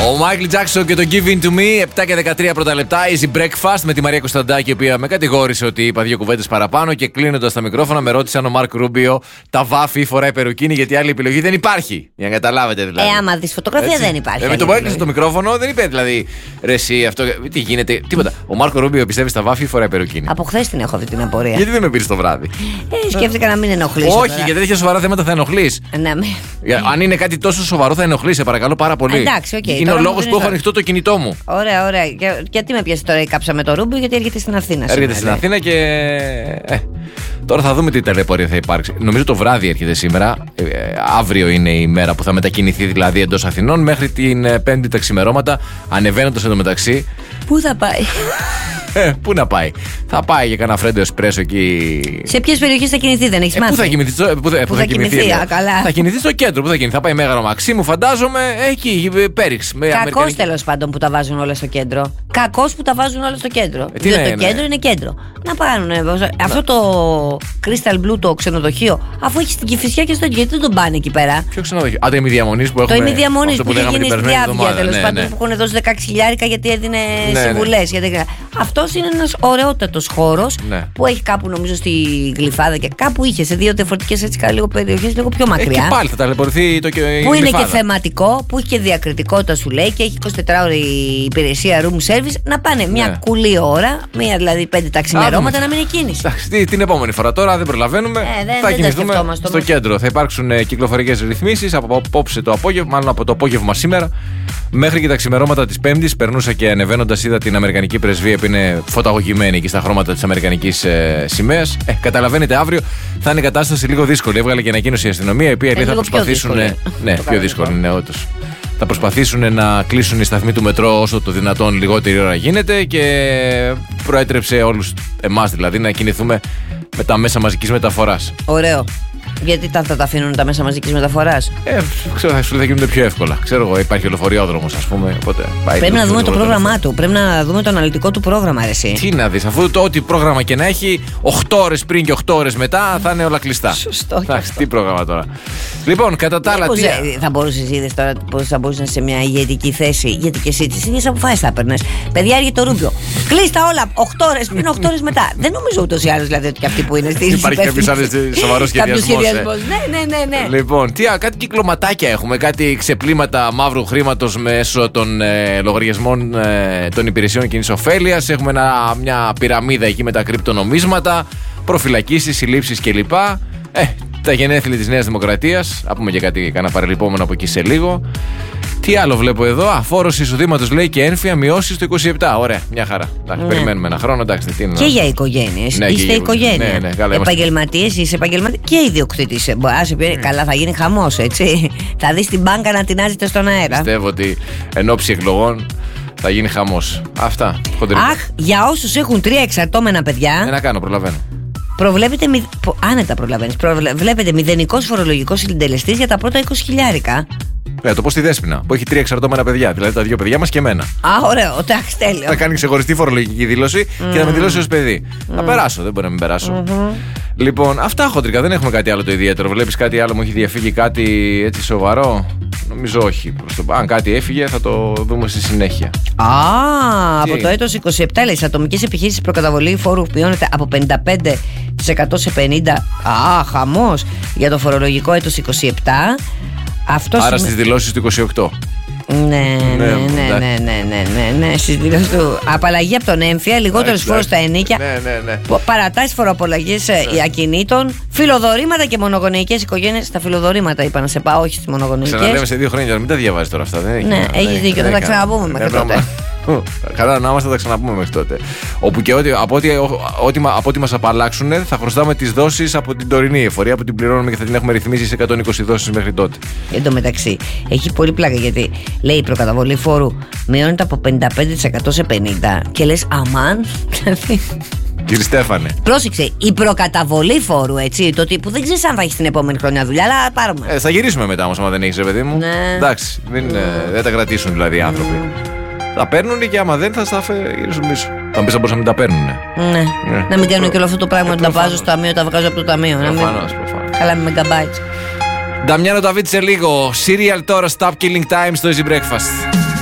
Ο Μάικλ Τζάκσον και το Give In To Me, 7 και 13 πρώτα λεπτά. Easy Breakfast με τη Μαρία Κωνσταντάκη, η οποία με κατηγόρησε ότι είπα δύο κουβέντες παραπάνω. Και κλείνοντας τα μικρόφωνα, με ρώτησε αν ο Μάρκ Ρούμπιο τα βάφει, φοράει περουκίνη, γιατί άλλη επιλογή δεν υπάρχει. Για να καταλάβετε δηλαδή. Άμα δεις φωτογραφία έτσι, δεν υπάρχει. Με το που έκλεισε το μικρόφωνο, δεν είπε δηλαδή ρε, εσύ αυτό. Τι γίνεται, τίποτα. Ο Μάρκο Ρούμπιο πιστεύει στα βάφει ή φοράει περουκίνη. Από χθες την έχω αυτή την απορία. Γιατί δεν με πήρε το βράδυ. Σκέφτηκα να μην ενοχλήσω. Όχι, γιατί τέτοια σοβαρά θέματα θα ενοχλεί. Αν είναι κάτι τόσο σοβαρό, θα ενοχλεί, σε παρακαλώ πάρα πολύ. Εντάξει, okay, είναι ο λόγος που έχω ανοιχτό το κινητό μου. Ωραία, ωραία. Γιατί με πιάσει τώρα η κάψα με το Ρούμπιο, γιατί έρχεται στην Αθήνα. Έρχεται στην Αθήνα και. Τώρα θα δούμε τι ταλαιπωρία θα υπάρξει. Νομίζω το βράδυ έρχεται σήμερα. Αύριο είναι η μέρα που θα μετακινηθεί δηλαδή εντός Αθηνών μέχρι την Πέμπτη τα ξημερώματα. Ανεβαίνοντας εντωμεταξύ. Πού θα πάει? Πού να πάει? Θα πάει για κανένα φρέντο εσπρέσο εκεί. Σε ποιες περιοχές θα κινηθεί, δεν έχεις μάθει? Πού θα κινηθεί? Καλά. Θα κινηθεί στο κέντρο. Πού θα κινηθεί? Θα πάει Μέγαρο Μαξίμου, φαντάζομαι, εκεί, Πέριξ. Κακός τέλος πάντων που τα βάζουν όλα στο κέντρο. Κακός που τα βάζουν όλα στο κέντρο. Διότι το κέντρο είναι κέντρο. Να πάρουν αυτό το Crystal Blue το ξενοδοχείο, αφού έχει στην Κηφισιά και στο γιατί δεν τον πάνε εκεί πέρα. Ποιο ξενοδοχείο? Α, το ημιδιαμονής που έχουμε. Το ημιδιαμονής που είχε γίνει στη Διάβγεια τέλος πάντων, που έχουν δώσει 16 χιλιάρικα γιατί έδινε συμβουλές. Αυτός είναι ένας ωραιότατος χώρος που έχει κάπου νομίζω στη Γλυφάδα και κάπου είχε σε δύο διαφορετικές έτσι λίγο περιοχές, λίγο πιο μακριά. Και πάλι θα ταλαιπωρηθεί το που είναι και θεματικό, που έχει και διακριτικότητα σου λέει και έχει 24ωρη υπηρεσία room service. Να πάνε μια κουλή ώρα, μια δηλαδή 5 τα ξημερώματα να μην είναι κίνηση. Εντάξει, την επόμενη φορά τώρα δεν προλαβαίνουμε. Θα κινηθούμε στο κέντρο. Θα υπάρξουν κυκλοφορικές ρυθμίσεις από απόψε το απόγευμα, μάλλον από το απόγευμα σήμερα. Μέχρι και τα ξημερώματα της Πέμπτης περνούσα και ανεβαίνοντας είδα την Αμερικανική πρεσβεία που είναι φωταγωγημένη εκεί στα χρώματα της Αμερικανικής σημαίας. Καταλαβαίνετε, αύριο θα είναι η κατάσταση λίγο δύσκολη. Έβγαλε και ανακοίνωση η αστυνομία, η οποία λέει θα προσπαθήσουν. Ναι, πιο δύσκολη είναι όντως. Θα προσπαθήσουν να κλείσουν οι σταθμοί του μετρό όσο το δυνατόν λιγότερη ώρα γίνεται και προέτρεψε όλους εμάς δηλαδή να κινηθούμε με τα μέσα μαζικής μεταφοράς. Ωραίο. Γιατί θα τα αφήνουν τα μέσα μαζικής μεταφοράς? Ξέρω, θα γίνονται πιο εύκολα. Ξέρω εγώ, υπάρχει λεωφορείοδρομος, ας πούμε. Οπότε πρέπει να δούμε το πρόγραμμά του. Πρέπει να δούμε το αναλυτικό του πρόγραμμα, εσύ. Τι να δεις, αφού ό,τι πρόγραμμα και να έχει, 8 ώρες πριν και 8 ώρες μετά θα είναι όλα κλειστά. Σωστό. Τι πρόγραμμα τώρα. Λοιπόν, κατά τα άλλα. Θα μπορούσες είδες τώρα πώς θα μπορούσες σε μια ηγετική θέση, γιατί και εσύ τις ίδιες αποφάσεις θα έπαιρνες. Παιδιά, έρχεται το Ρούμπιο. Κλείστα όλα 8 ώρες πριν, 8 ώρες μετά. Δεν νομίζω ούτως ή άλλως δηλαδή ότι και αυτοί που είναι στην. Υπάρχει κάποιος άλλος σοβαρός σχεδιασμός. Ναι. Λοιπόν, κάτι κυκλωματάκια έχουμε, κάτι ξεπλήματα μαύρου χρήματος μέσω των λογαριασμών των υπηρεσιών κοινής ωφέλειας. Έχουμε μια πυραμίδα εκεί με τα κρυπτονομίσματα, προφυλακίσεις, συλλήψεις κλπ. Τα γενέθλια της Νέας Δημοκρατίας. Θα πούμε και κανένα παρελειπόμενο από εκεί σε λίγο. Τι άλλο βλέπω εδώ? Φόρος εισοδήματος λέει και ένφια μειώσεις το 27. Ωραία, μια χαρά. Περιμένουμε ένα χρόνο. Εντάξει, και για οικογένειες. Είστε οικογένεια. Επαγγελματίες, είσαι επαγγελματίες και ιδιοκτήτης. Καλά, θα γίνει χαμός, έτσι. Θα δεις την μπάνκα να τεινάζεται στον αέρα. Πιστεύω ότι εν ώψη εκλογών θα γίνει χαμός. Αυτά. Αχ, για όσους έχουν 3 εξαρτώμενα παιδιά. Να κάνω, προλαβαίνω. Προβλέπετε, άνετα προλαβαίνεις, προβλέπετε μηδενικός φορολογικός συντελεστής για τα πρώτα 20 χιλιάρικα. Το πω στη Δέσποινα, που έχει 3 εξαρτώμενα παιδιά, δηλαδή τα 2 παιδιά μας και εμένα. Ωραίο, εντάξει, τέλειο. Θα κάνει ξεχωριστή φορολογική δήλωση και θα με δηλώσει ως παιδί. Θα περάσω, δεν μπορεί να μην περάσω. Λοιπόν, αυτά χοντρικά, δεν έχουμε κάτι άλλο το ιδιαίτερο. Βλέπεις κάτι άλλο, μου έχει διαφύγει κάτι έτσι σοβαρό? Νομίζω όχι. Αν κάτι έφυγε θα το δούμε στη συνέχεια. Από το έτος 27 λέει, ατομικές επιχείρησεις προκαταβολή φόρου μειώνεται από 55% σε 50%. Χαμός για το φορολογικό έτος 27. Άρα στις δηλώσεις του 28. Ναι. Στις δηλώσεις του. Απαλλαγή από τον έμφυα, λιγότερος φόρος στα ενίκια. Ναι. Παρατάσεις φοροαπαλλαγής ακινήτων, φιλοδορήματα και μονογονεϊκές οικογένειες. Στα φιλοδορήματα είπα να σε πάω, όχι στις μονογονεϊκές. Ξαναλέμε σε 2 χρόνια, μην τα διαβάζεις τώρα αυτά. Ναι, έχεις δίκιο, θα τα ξαναπούμε μέχρι τότε. Καλά, να είμαστε, θα τα ξαναπούμε μέχρι τότε. Όπου και από ό,τι μας απαλλάξουν, θα χρωστάμε τις δόσεις από την τωρινή εφορία που την πληρώνουμε και θα την έχουμε ρυθμίσει σε 120 δόσεις μέχρι τότε. Εν τω μεταξύ, έχει πολύ πλάκα γιατί λέει η προκαταβολή φόρου μειώνεται από 55% σε 50% και λες αμάν. Κύριε Στέφανε. Πρόσεξε, η προκαταβολή φόρου, έτσι, το τύπου δεν ξέρεις αν θα έχεις την επόμενη χρονιά δουλειά, αλλά πάρουμε. Θα γυρίσουμε μετά όμως, άμα δεν έχεις, ρε παιδί μου. Ναι. Εντάξει, δεν τα κρατήσουν δηλαδή οι άνθρωποι. Τα παίρνουν και άμα δεν θα στα γυρίσουν πίσω. Θα μου πεις, θα μπορούσαν να μην τα παίρνουν. Ναι. Να μην κάνουν και όλο αυτό το πράγμα, να τα βάζω στο ταμείο, τα βγάζω από το ταμείο. Προφανώς. Καλά με megabytes. Νταμιάνο Νταβίτ σε λίγο. Serial τώρα, Stop Killing Time στο Easy Breakfast.